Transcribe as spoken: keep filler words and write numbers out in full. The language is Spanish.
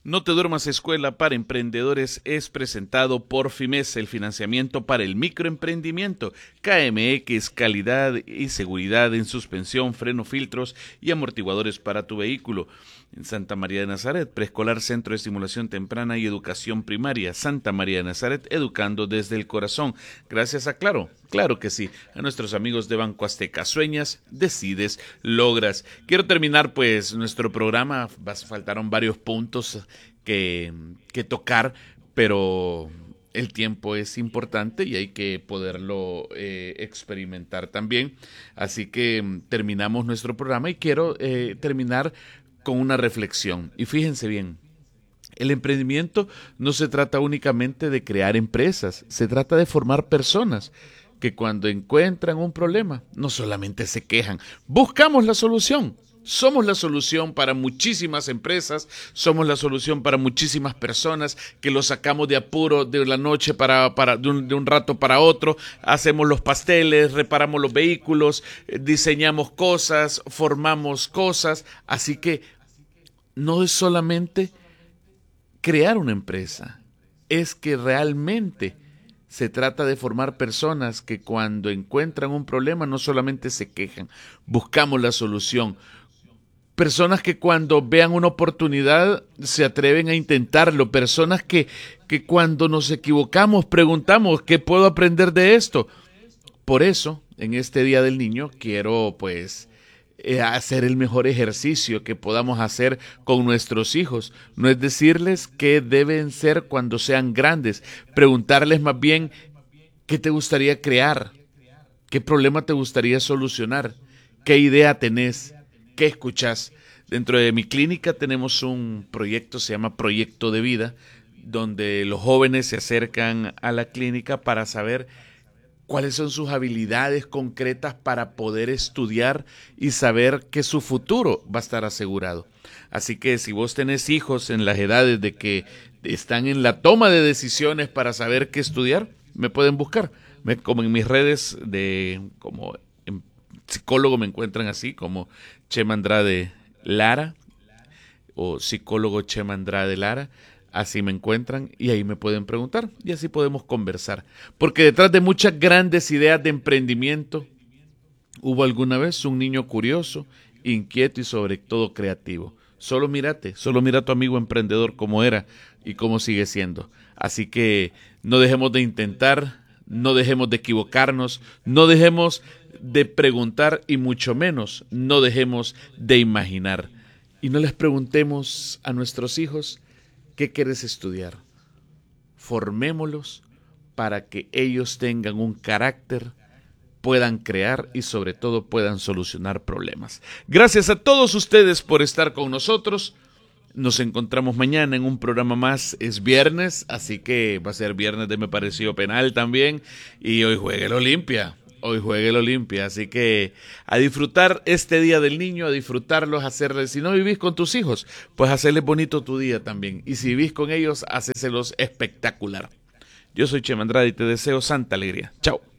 No te duermas, Escuela para Emprendedores es presentado por FIMES, el financiamiento para el microemprendimiento. K M X, calidad y seguridad en suspensión, freno, filtros y amortiguadores para tu vehículo. En Santa María de Nazaret, preescolar, centro de estimulación temprana y educación primaria. Santa María de Nazaret, educando desde el corazón. Gracias a Claro, claro que sí, a nuestros amigos de Banco Azteca. Sueñas, decides, logras. Quiero terminar pues nuestro programa, faltaron varios puntos que, que tocar, pero el tiempo es importante y hay que poderlo eh, experimentar también. Así que mm, terminamos nuestro programa y quiero eh, terminar con una reflexión. Y fíjense bien, el emprendimiento no se trata únicamente de crear empresas, se trata de formar personas que cuando encuentran un problema no solamente se quejan, buscamos la solución. Somos la solución para muchísimas empresas, somos la solución para muchísimas personas que lo sacamos de apuro de la noche para, para de, un, de un rato para otro, hacemos los pasteles, reparamos los vehículos, eh, diseñamos cosas, formamos cosas, así que no es solamente crear una empresa, es que realmente se trata de formar personas que cuando encuentran un problema no solamente se quejan, buscamos la solución. Personas que cuando vean una oportunidad se atreven a intentarlo. Personas que, que cuando nos equivocamos preguntamos, ¿qué puedo aprender de esto? Por eso, en este Día del Niño, quiero pues eh, hacer el mejor ejercicio que podamos hacer con nuestros hijos. No es decirles qué deben ser cuando sean grandes. Preguntarles más bien, ¿qué te gustaría crear? ¿Qué problema te gustaría solucionar? ¿Qué idea tenés? ¿Qué escuchás? Dentro de mi clínica tenemos un proyecto, se llama Proyecto de Vida, donde los jóvenes se acercan a la clínica para saber cuáles son sus habilidades concretas para poder estudiar y saber que su futuro va a estar asegurado. Así que si vos tenés hijos en las edades de que están en la toma de decisiones para saber qué estudiar, me pueden buscar. Me, como en mis redes de como en psicólogo me encuentran así, como Chema Andrade Lara o psicólogo Chema Andrade Lara, así me encuentran y ahí me pueden preguntar y así podemos conversar. Porque detrás de muchas grandes ideas de emprendimiento hubo alguna vez un niño curioso, inquieto y sobre todo creativo. Solo mírate, solo mira a tu amigo emprendedor cómo era y cómo sigue siendo. Así que no dejemos de intentar, no dejemos de equivocarnos, no dejemos de preguntar y mucho menos no dejemos de imaginar. Y no les preguntemos a nuestros hijos qué quieres estudiar. Formémoslos para que ellos tengan un carácter, puedan crear y sobre todo puedan solucionar problemas. Gracias a todos ustedes por estar con nosotros. Nos encontramos mañana en un programa más. Es viernes, así que va a ser viernes de Me Pareció Penal también. Y hoy juegue el Olimpia. Hoy juegue el Olimpia, así que a disfrutar este Día del Niño, a disfrutarlos, a hacerles, si no vivís con tus hijos, pues hacerles bonito tu día también. Y si vivís con ellos, hacéselos espectacular. Yo soy Chema Andrade y te deseo santa alegría. Chao.